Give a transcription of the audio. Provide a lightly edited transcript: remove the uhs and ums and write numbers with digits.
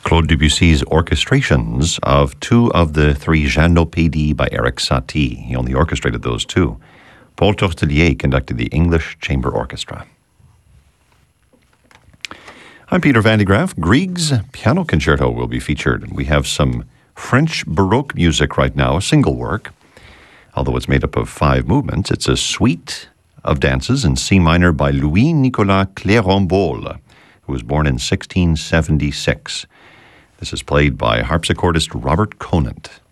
Claude Debussy's orchestrations of two of the three Jeannot-Pédis by Erik Satie. He only orchestrated those two. Paul Tortelier conducted the English Chamber Orchestra. I'm Peter Van de Graaff. Grieg's Piano Concerto will be featured. We have some French Baroque music right now, a single work. Although it's made up of 5 movements, it's a suite of dances in C minor by Louis-Nicolas Clérambault, who was born in 1676. This is played by harpsichordist Robert Conant.